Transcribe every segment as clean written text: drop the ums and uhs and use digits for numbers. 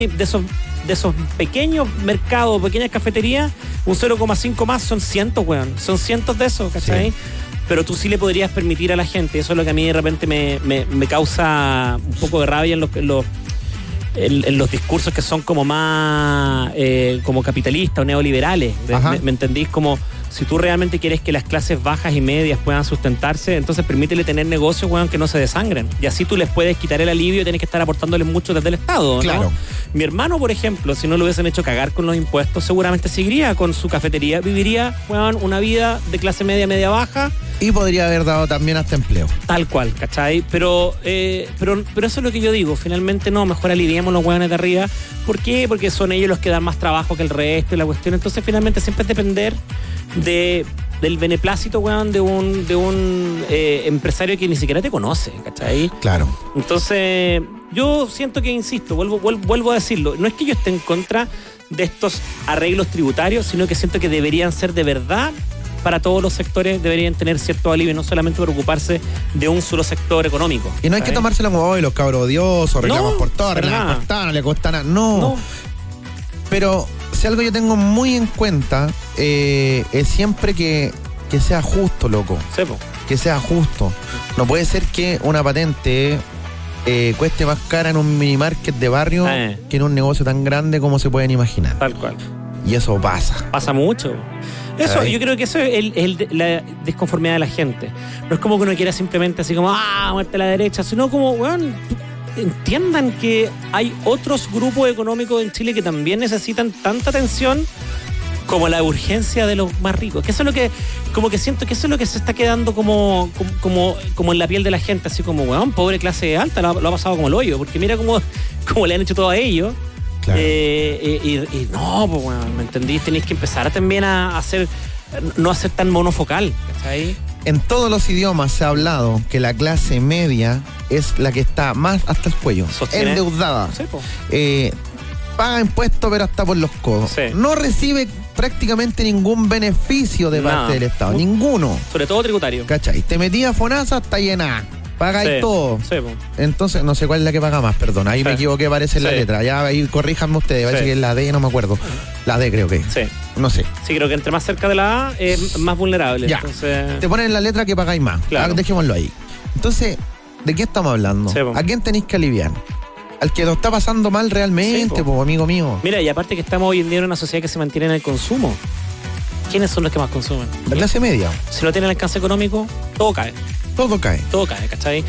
de esos pequeños mercados, pequeñas cafeterías, un 0,5 más son cientos, weón. Son cientos de esos, ¿cachai? Sí. Pero tú sí le podrías permitir a la gente, eso es lo que a mí de repente me causa un poco de rabia en los discursos que son como más como capitalistas o neoliberales. ¿Me entendís? Como si tú realmente quieres que las clases bajas y medias puedan sustentarse, entonces permítele tener negocios, weón, que no se desangren. Y así tú les puedes quitar el alivio y tienes que estar aportándoles mucho desde el Estado, ¿no? Claro. Mi hermano, por ejemplo, si no lo hubiesen hecho cagar con los impuestos, seguramente seguiría con su cafetería, viviría, weón, una vida de clase media, media baja. Y podría haber dado también hasta empleo. Tal cual, ¿cachai? Pero eso es lo que yo digo. Finalmente no, mejor aliviemos los hueones de arriba. ¿Por qué? Porque son ellos los que dan más trabajo que el resto y la cuestión. Entonces finalmente siempre es depender del beneplácito, weón, de un empresario que ni siquiera te conoce, ¿cachai? Claro. Entonces yo siento que, insisto, vuelvo a decirlo, no es que yo esté en contra de estos arreglos tributarios, sino que siento que deberían ser de verdad para todos los sectores, deberían tener cierto alivio, no solamente preocuparse de un solo sector económico. Y no hay que tomárselo como hoy, los cabros odiosos, reclamos por todo, reclamos por todo, no le cuesta nada. No. Pero si algo yo tengo muy en cuenta es siempre que sea justo, loco. Sepo. Que sea justo. No puede ser que una patente cueste más cara en un minimarket de barrio que en un negocio tan grande como se pueden imaginar. Tal cual. Y eso pasa. Pasa mucho. Eso, yo creo que eso es la desconformidad de la gente. No es como que uno quiera simplemente así como, muerte a la derecha, sino como, weón, entiendan que hay otros grupos económicos en Chile que también necesitan tanta atención como la urgencia de los más ricos. Que eso es lo que, como que siento que eso es lo que se está quedando como en la piel de la gente, así como, weón, pobre clase alta, lo ha pasado como el hoyo, porque mira cómo le han hecho todo a ellos. Claro. Y no, pues bueno, ¿me entendís? Tenéis que empezar también a hacer, no a ser tan monofocal, ¿cachai? En todos los idiomas se ha hablado que la clase media es la que está más hasta el cuello, endeudada. Sí, paga impuestos pero hasta por los codos. Sí. No recibe prácticamente ningún beneficio de parte del Estado, ninguno. Sobre todo tributario. ¿Cachai? Te metías a FONASA, está llena. Pagáis todo. Sí, entonces, no sé cuál es la que paga más, perdón. Ahí me equivoqué, parece en la letra. Ya ahí corríjanme ustedes, parece que es la D, no me acuerdo. La D creo que. Sí. No sé. Sí, creo que entre más cerca de la A es más vulnerable. Ya. Entonces... Te ponen en la letra que pagáis más. Claro. Dejémoslo ahí. Entonces, ¿de qué estamos hablando? Sí, ¿a quién tenéis que aliviar? Al que lo está pasando mal realmente, amigo mío. Mira, y aparte que estamos hoy en día en una sociedad que se mantiene en el consumo. ¿Quiénes son los que más consumen? La clase media. Si no tienen alcance económico, todo cae. Todo cae, ¿cachai?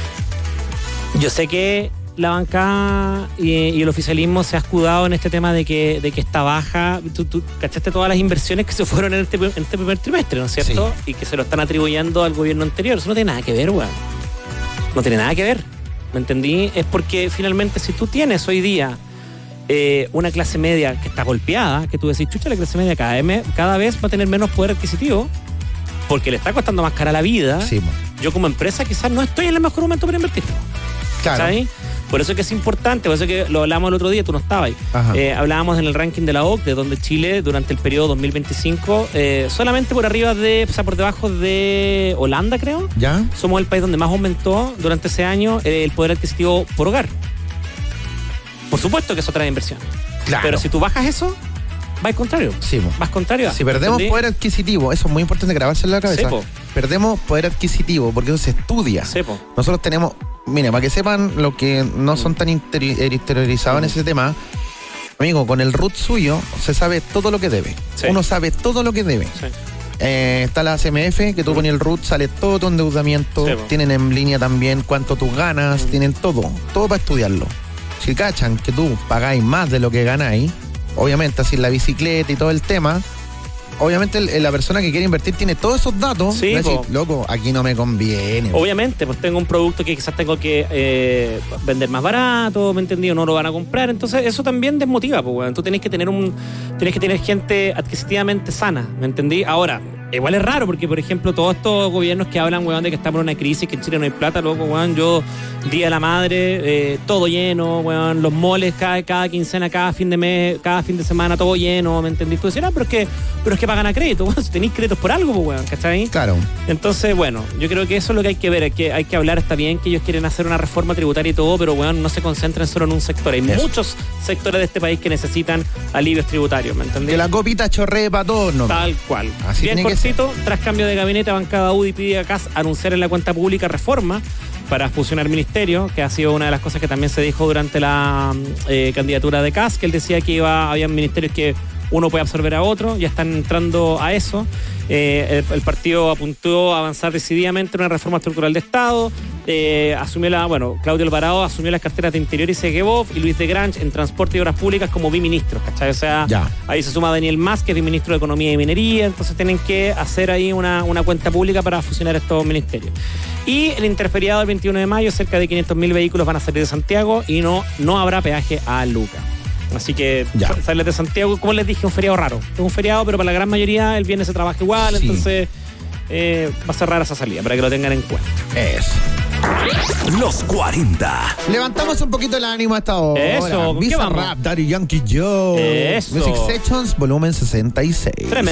Yo sé que la banca y el oficialismo se ha escudado en este tema de que está baja. Tú cachaste todas las inversiones que se fueron en este primer trimestre, ¿no es cierto? Sí. Y que se lo están atribuyendo al gobierno anterior. Eso no tiene nada que ver, weón. No tiene nada que ver. ¿Me entendí? Es porque finalmente si tú tienes hoy día una clase media que está golpeada, que tú decís, chucha, la clase media cada vez va a tener menos poder adquisitivo porque le está costando más cara la vida. Sí. Yo como empresa quizás no estoy en el mejor momento para invertir. Claro. ¿Sabes? Por eso que es importante, por eso que lo hablamos el otro día, tú no estabas ahí. Hablábamos en el ranking de la OCDE, donde Chile durante el periodo 2025, solamente por arriba por debajo de Holanda, creo. ¿Ya? Somos el país donde más aumentó durante ese año el poder adquisitivo por hogar. Por supuesto que eso trae inversión. Claro. Pero si tú bajas eso, vas contrario. Sí, vas contrario. Si perdemos poder adquisitivo, eso es muy importante grabarse en la cabeza. Sí, perdemos poder adquisitivo porque eso se estudia. Sí, nosotros tenemos, mira, para que sepan lo que no son tan interiorizados en ese tema, amigo, con el RUT suyo se sabe todo lo que debe. Sí. Uno sabe todo lo que debe. Sí. Está la CMF, que tú pones el RUT, sale todo tu endeudamiento. Sí, tienen en línea también cuánto tú ganas, tienen todo para estudiarlo. Si cachan que tú pagáis más de lo que ganáis, obviamente así la bicicleta y todo el tema, obviamente la persona que quiere invertir tiene todos esos datos. Sí, decir, loco, aquí no me conviene. Obviamente, pues tengo un producto que quizás tengo que vender más barato, ¿me entendí? O no lo van a comprar. Entonces eso también desmotiva, pues, bueno. Tú tenés que tener gente adquisitivamente sana, ¿me entendí? Ahora, Igual es raro porque, por ejemplo, todos estos gobiernos que hablan, weón, de que estamos en una crisis, que en Chile no hay plata, loco, weón, yo, Día de la Madre, todo lleno, weón, los moles cada quincena, cada fin de mes, cada fin de semana, todo lleno, ¿me entendís? Tú decías, pero es que pagan a crédito, weón, si tenéis créditos por algo, pues, weón, ¿cachai? Claro. Entonces, bueno, yo creo que eso es lo que hay que ver, hay que hablar, está bien que ellos quieren hacer una reforma tributaria y todo, pero, weón, no se concentren solo en un sector, hay muchos sectores de este país que necesitan alivios tributarios, ¿me entendés? Que la copita chorree para todos, ¿no? Tal cual. Así bien tiene que cortito, tras cambio de gabinete, bancada UDI pide a CAS anunciar en la cuenta pública reforma para fusionar ministerios, que ha sido una de las cosas que también se dijo durante la candidatura de CAS, que él decía que había ministerios que uno puede absorber a otro, ya están entrando a eso. El partido apuntó a avanzar decididamente en una reforma estructural de Estado. Claudio Alvarado asumió las carteras de Interior y Seguebov, y Luis de Grange en Transporte y Obras Públicas como biministros, ¿cachai? O sea, ahí se suma Daniel Mas, que es biministro de Economía y Minería, entonces tienen que hacer ahí una cuenta pública para fusionar estos ministerios. Y el interferiado del 21 de mayo, cerca de 500.000 vehículos van a salir de Santiago y no habrá peaje a Luca. Así que sales de Santiago, como les dije, un feriado raro. Es un feriado, pero para la gran mayoría el viernes se trabaja igual, entonces va a ser rara esa salida, para que lo tengan en cuenta. Los 40. Levantamos un poquito el ánimo a esta hora. Eso, ¿con qué vamos? Rap, Daddy Yankee Joe. Eso. Music Sessions, volumen 66. Tremendo.